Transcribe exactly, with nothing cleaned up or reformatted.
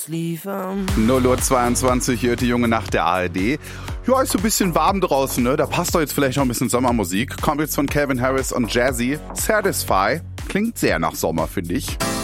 ausliefern. null Uhr zweiundzwanzig, hört die junge Nacht der A R D. Ja, ist so ein bisschen warm draußen, ne? Da passt doch jetzt vielleicht noch ein bisschen Sommermusik. Kommt jetzt von Calvin Harris und Jazzy. Satisfy. Klingt sehr nach Sommer, finde ich.